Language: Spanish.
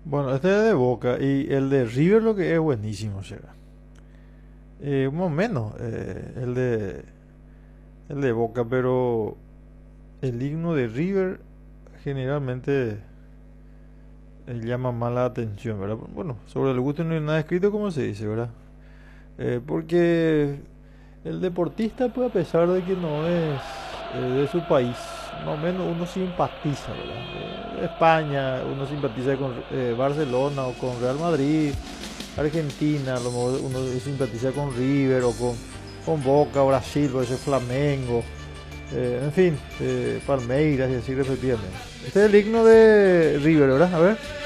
Bueno, este es de Boca y el de River lo que es buenísimo, será. Más o menos, el de Boca, pero el himno de River generalmente llama más la atención, ¿verdad? Bueno, sobre el gusto no hay nada escrito, como se dice, ¿verdad? Porque el deportista, pues a pesar de que no es de su país, más o menos uno simpatiza, ¿verdad? España, uno simpatiza con Barcelona o con Real Madrid, Argentina, a lo mejor uno simpatiza con River o con Boca, Brasil, puede ser Flamengo, en fin, Palmeiras y así respectivamente. Este es el himno de River, ¿verdad? A ver.